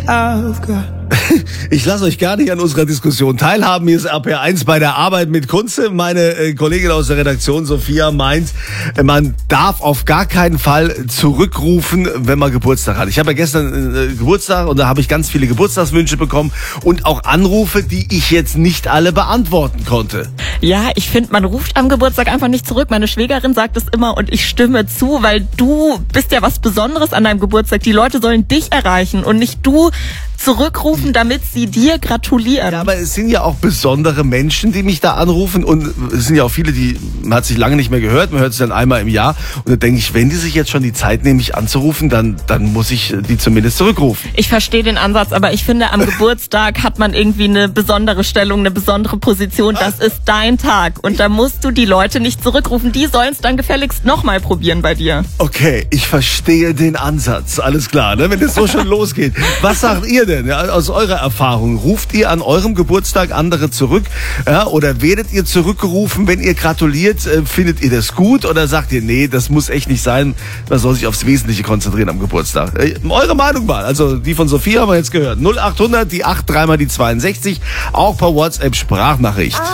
Ich lasse euch gar nicht an unserer Diskussion teilhaben. Hier ist RPR1 bei der Arbeit mit Kunze. Meine Kollegin aus der Redaktion, Sophia, meint, man darf auf gar keinen Fall zurückrufen, wenn man Geburtstag hat. Ich habe ja gestern Geburtstag und da habe ich ganz viele Geburtstagswünsche bekommen und auch Anrufe, die ich jetzt nicht alle beantworten konnte. Ja, ich finde, man ruft am Geburtstag einfach nicht zurück. Meine Schwägerin sagt es immer und ich stimme zu, weil du bist ja was Besonderes an deinem Geburtstag. Die Leute sollen dich erreichen und nicht du zurückrufen, damit sie dir gratulieren. Ja, aber es sind ja auch besondere Menschen, die mich da anrufen und es sind ja auch viele, man hat sich lange nicht mehr gehört, man hört sich dann einmal im Jahr und dann denke ich, wenn die sich jetzt schon die Zeit nehmen, mich anzurufen, dann muss ich die zumindest zurückrufen. Ich verstehe den Ansatz, aber ich finde, am Geburtstag hat man irgendwie eine besondere Stellung, eine besondere Position. Das ist dein Tag und da musst du die Leute nicht zurückrufen. Die sollen es dann gefälligst nochmal probieren bei dir. Okay, ich verstehe den Ansatz. Alles klar, ne? Wenn es so schon losgeht. Was sagt ihr denn aus eurer Erfahrung? Ruft ihr an eurem Geburtstag andere zurück? Ja, oder werdet ihr zurückgerufen, wenn ihr gratuliert? Findet ihr das gut? Oder sagt ihr, nee, das muss echt nicht sein. Man soll sich aufs Wesentliche konzentrieren am Geburtstag. Eure Meinung mal. Also die von Sophia haben wir jetzt gehört. 0800, die 8, dreimal die 62. Auch per WhatsApp Sprachnachricht.